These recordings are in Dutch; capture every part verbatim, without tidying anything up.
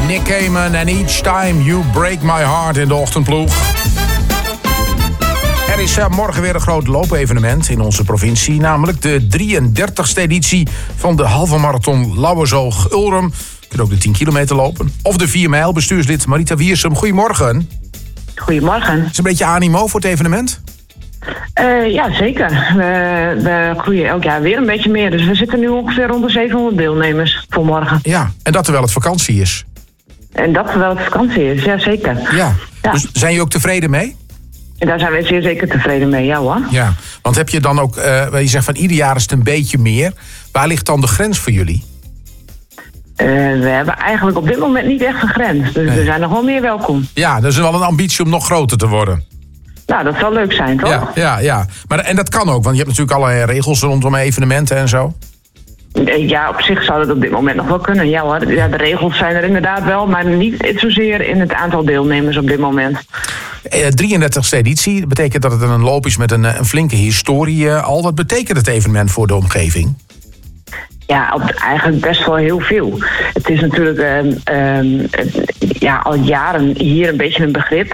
Nick Cayman en Each Time You Break My Heart in de ochtendploeg. Er is uh, morgen weer een groot loopevenement in onze provincie. Namelijk de drieëndertigste editie van de halve marathon Lauwersoog-Ulrum. Je kunt ook de tien kilometer lopen. Of de vier mijl. Bestuurslid Marita Wiersum, goedemorgen. Goedemorgen. Is het een beetje animo voor het evenement? Uh, ja, zeker. We, we groeien elk jaar weer een beetje meer. Dus we zitten nu ongeveer rond de zevenhonderd deelnemers voor morgen. Ja, en dat terwijl het vakantie is. En dat terwijl het vakantie is, ja zeker. Ja, ja. Dus zijn jullie ook tevreden mee? En daar zijn we zeer zeker tevreden mee, ja hoor. Ja, want heb je dan ook, uh, je zegt van ieder jaar is het een beetje meer. Waar ligt dan de grens voor jullie? Uh, we hebben eigenlijk op dit moment niet echt een grens. Dus nee. We zijn nog wel meer welkom. Ja, dat is wel een ambitie om nog groter te worden. Nou, dat zal leuk zijn, toch? Ja, ja, ja. Maar, en dat kan ook, want je hebt natuurlijk allerlei regels rondom evenementen en zo. Ja, op zich zou dat op dit moment nog wel kunnen. Ja hoor, ja, de regels zijn er inderdaad wel, maar niet zozeer in het aantal deelnemers op dit moment. Eh, drieëndertigste editie, dat betekent dat het een loop is met een, een flinke historie al. Wat betekent het evenement voor de omgeving? Ja, op, eigenlijk best wel heel veel. Het is natuurlijk uh, uh, ja, al jaren hier een beetje een begrip.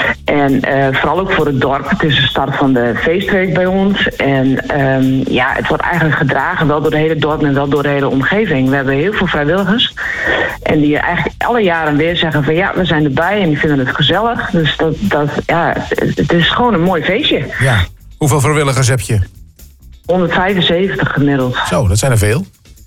En uh, vooral ook voor het dorp. Het is de start van de feestweek bij ons. En um, ja, het wordt eigenlijk gedragen wel door het hele dorp en wel door de hele omgeving. We hebben heel veel vrijwilligers. En die eigenlijk alle jaren weer zeggen van ja, we zijn erbij en die vinden het gezellig. Dus dat, dat, ja, het, het is gewoon een mooi feestje. Ja. Hoeveel vrijwilligers heb je? honderdvijfenzeventig gemiddeld. Zo, dat zijn er veel.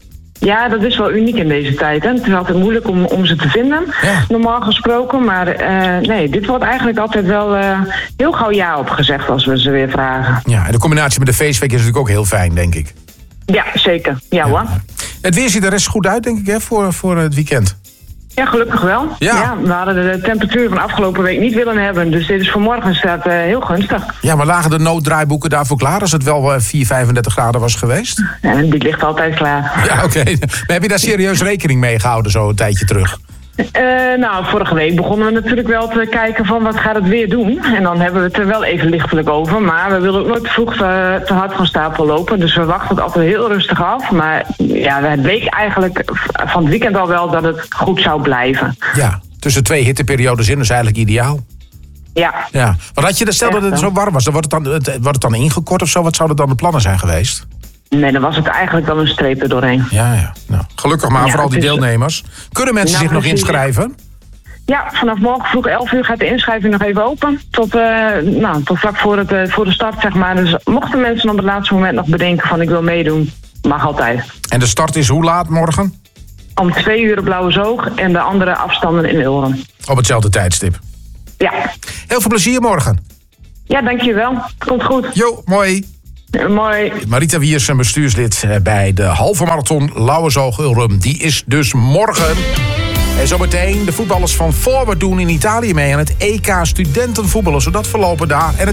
Ja, dat is wel uniek in deze tijd. Hè? Het is altijd moeilijk om, om ze te vinden, ja. Normaal gesproken. Maar uh, nee, dit wordt eigenlijk altijd wel uh, heel gauw ja op gezegd als we ze weer vragen. Ja, en de combinatie met de feestweek is natuurlijk ook heel fijn, denk ik. Ja, zeker. Ja, ja. Hoor. Het weer ziet er rest goed uit, denk ik, hè, voor, voor het weekend. Ja, gelukkig wel. Ja. Ja, we hadden de temperatuur van afgelopen week niet willen hebben. Dus dit is voor morgen staat uh, heel gunstig. Ja, maar lagen de nooddraaiboeken daarvoor klaar als het wel uh, vier, vijfendertig graden was geweest? Ja, die ligt altijd klaar. Ja, oké. Okay. Maar heb je daar serieus rekening mee gehouden zo een tijdje terug? Uh, nou, vorige week begonnen we natuurlijk wel te kijken van wat gaat het weer doen. En dan hebben we het er wel even lichtelijk over. Maar we willen ook nooit te vroeg te, te hard van stapel lopen. Dus we wachten het altijd heel rustig af. Maar ja, het week eigenlijk van het weekend al wel dat het goed zou blijven. Ja, tussen twee hitteperiodes in is eigenlijk ideaal. Ja. Ja. Wat had je, stel dat het zo warm was, dan wordt het dan, wordt het dan ingekort of zo? Wat zouden dan de plannen zijn geweest? Nee, dan was het eigenlijk wel een streep er doorheen. Ja, ja. Nou, gelukkig maar ja, voor al die deelnemers. Kunnen mensen nou, zich nog inschrijven? Ja, vanaf morgen vroeg elf uur gaat de inschrijving nog even open. Tot, uh, nou, tot vlak voor, het, uh, voor de start, zeg maar. Dus mochten mensen op het laatste moment nog bedenken van ik wil meedoen, mag altijd. En de start is hoe laat morgen? Om twee uur op Lauwersoog en de andere afstanden in Ulrum. Op hetzelfde tijdstip? Ja. Heel veel plezier morgen. Ja, dankjewel. Komt goed. Jo, mooi. Ja, mooi. Marita Wiersum, bestuurslid bij de halve marathon Lauwersoog-Ulrum. Die is dus morgen. En zometeen de voetballers van Forward doen in Italië mee aan het E K studentenvoetballen. Zodat verlopen daar. En het